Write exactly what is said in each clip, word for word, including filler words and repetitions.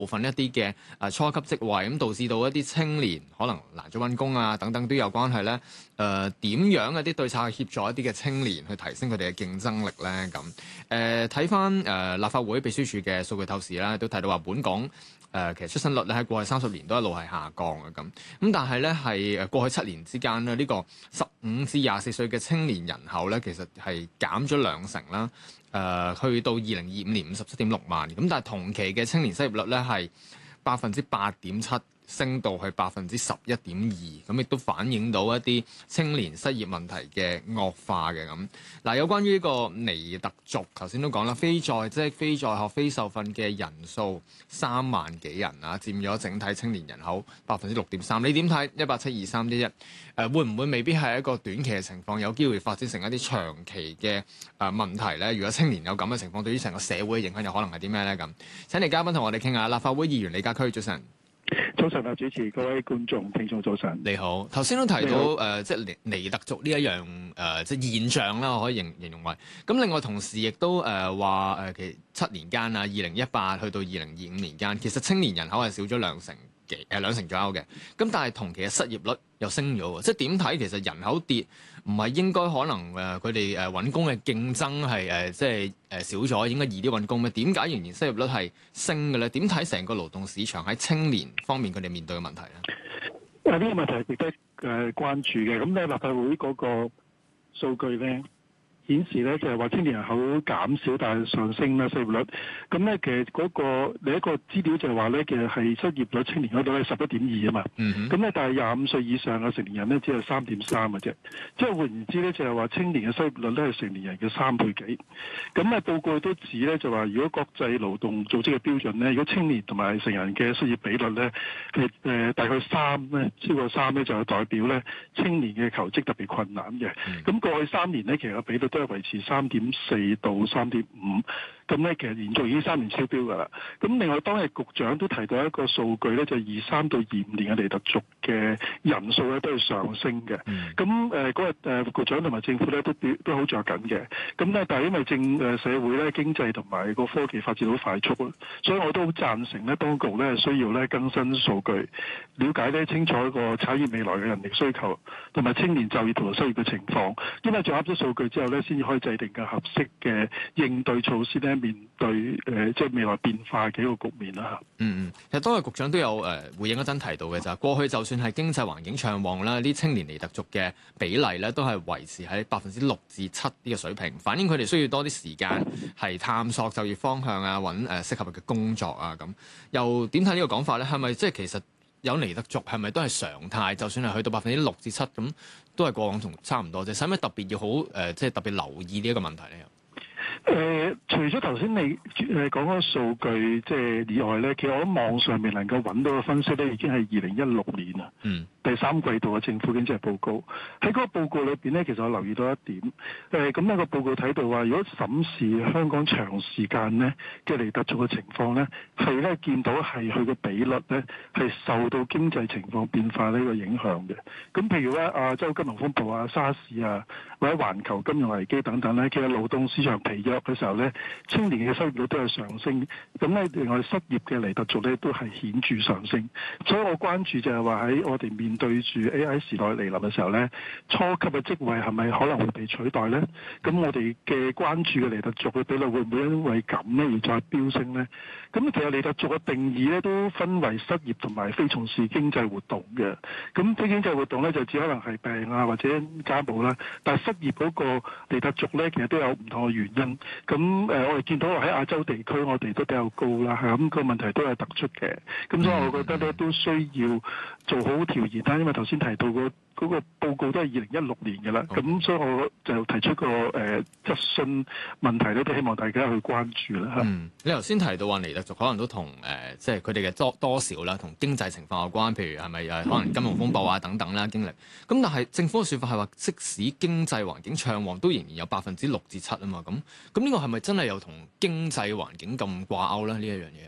部分一啲嘅誒初級職位，咁導致到一啲青年可能難咗揾工啊等等都有關係咧。誒、呃、點樣一啲對策去協助一啲嘅青年去提升佢哋嘅競爭力咧？咁誒睇翻誒立法會秘書處嘅數據透視啦，都提到話本港誒、呃、其實出生率咧喺過去三十年都一路係下降嘅咁。咁但係咧係誒過去七年之間咧，呢、這個十五至廿四歲嘅青年人口咧，其實係減咗兩成啦。誒、呃、去到二零二五年五十七點六萬，咁但係同期嘅青年失業率咧係百分之八點七，升到去百分之十一點二，咁亦都反映到一啲青年失業問題嘅惡化嘅咁。嗱，有關於呢個尼特族，頭先都講啦，非在即係非在學非受訓嘅人數三萬幾人啊，佔咗整體青年人口百分之六點三。你點睇？一八七二三一一，誒會唔會未必係一個短期嘅情況，有機會發展成一啲長期嘅誒問題咧？如果青年有咁嘅情況，對於成個社會嘅影響又可能係啲咩咧？咁請嚟嘉賓同我哋傾下。立法會議員李家駒，早晨。 早晨啊，主持，各位觀眾聽眾早晨。 你好，頭先都提到誒、呃，即係尼尼特族呢一樣誒、呃，即係現象啦，我可以形形容為。咁另外同時亦都誒話誒，其實七年間啊，二零一八去到二零二五年間，其實青年人口係少咗兩成幾誒兩成左右嘅。咁但係同期嘅失業率又升咗喎，即係點睇？其實人口跌唔係應該可能誒佢哋誒揾工嘅競爭係誒、呃、即係誒、呃、少咗，應該易啲揾工咩？點解仍然失業率係升嘅咧？點睇成個勞動市場喺青年方面佢哋面對嘅問題咧？ 啊，呢個問題值得誒關注嘅。咁咧，立法會嗰個數據咧顯示咧，就係話青年人口減少，但係上升啦失業率。咁咧，其實嗰個另一個資料就係話咧，其實係失業率青年嗰度係十一點二啊嘛。咁咧，但係廿五歲以上嘅成年人咧，只係三點三嘅啫。即係換言之咧，就係話青年嘅失業率咧係成年人嘅三倍幾。咁啊，報告都指咧就話，如果國際勞動組織嘅標準咧，如果青年同埋成人嘅失業比率咧，係誒大概三咧，超過三咧，就係代表咧青年嘅求職特別困難嘅。咁過去三年咧，其實個比率都係維持三點四到三點五。咁咧，其實連續已經三年超標㗎啦。咁另外，當日局長都提到一個數據咧，就係二三到二五年嘅尼特族嘅人數咧都係上升嘅。咁誒嗰日誒局長同埋政府咧都都好着緊嘅。咁咧，但係因為政誒社會咧經濟同埋個科技發展好快速，所以我都好贊成咧，當局咧需要咧更新數據，了解咧清楚一個產業未來嘅人力需求，同埋青年就業同埋失業嘅情況。因為掌握咗數據之後咧，先至可以制定嘅合適嘅應對措施咧。面對誒、呃、即係未來變化嘅一個局面啦。 嗯嗯，其實當日局長都有誒、呃、回應嗰陣提到嘅就係過去就算係經濟環境暢旺啦，啲青年尼特族嘅比例咧都係維持喺百分之六至七呢個水平，反映佢哋需要多啲時間係探索就業方向啊，揾誒、呃、適合嘅工作啊咁。又點睇呢個講法咧？係咪即係其實有尼特族係咪都係常態？就算係去到百分之六至七咁，都係過往同差唔多啫。使唔使特別要好誒、呃，即係特別留意呢一個問題咧？ 誒、呃，除咗頭先你誒講嗰個數據即係以外咧，其實我喺網上面能夠揾到嘅分析咧，已經係二零一六年啦。嗯。第三季度嘅政府經濟報告喺嗰個報告裏邊咧，其實我留意到一點，誒咁呢個報告睇到話，如果審視香港長時間咧嘅尼特族嘅情況咧，係咧見到係佢嘅比率咧係受到經濟情況變化呢個影響嘅。咁譬如咧亞洲金融風暴啊、沙士啊，或者環球金融危機等等咧，其實勞動市場疲弱嘅時候咧，青年嘅失業率都係上升。咁咧另外失業嘅尼特族咧都係顯著上升。所以我關注就係話喺我哋面對住 A I 時代嚟臨嘅時候咧，初級嘅職位係咪可能會被取代咧？咁我哋嘅關注嘅尼特族嘅比率會唔會因為咁咧而再飆升咧？咁其實尼特族嘅定義咧都分為失業同埋非從事經濟活動嘅。咁非經濟活動咧就只可能係病啊或者家暴啦，但係失業嗰個尼特族咧其實都有唔同嘅原因。咁誒、呃、我哋見到喺亞洲地區我哋都比較高啦，係咁個問題都係突出嘅。咁所以我覺得咧都需要做好調研啦，因為頭先提到個嗰個報告都係二零一六年嘅啦，咁、okay. 所以我就提出個誒、呃、質詢問題咧，都希望大家去關注啦嚇。 嗯，你頭先提到話尼特族可能都同誒、呃，即係佢哋嘅多多少啦，同經濟情況有關，譬如係咪誒可能金融風暴啊等等啦經歷。咁但係政府嘅説法係話，即使經濟環境暢旺，都仍然有百分之六至七啊嘛。咁咁呢個係咪真係又同經濟環境咁掛鈎咧？呢一樣嘢？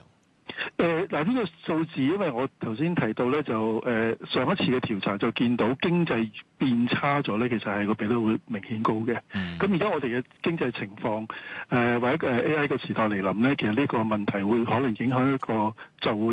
誒嗱呢個數字，因為我頭先提到咧，就誒、呃、上一次嘅調查就見到經濟變差咗咧，其實係個比率會明顯高嘅。咁而家我哋嘅經濟情況誒、呃、或者誒 A I 嘅時代嚟臨咧，其實呢個問題會可能影響一個就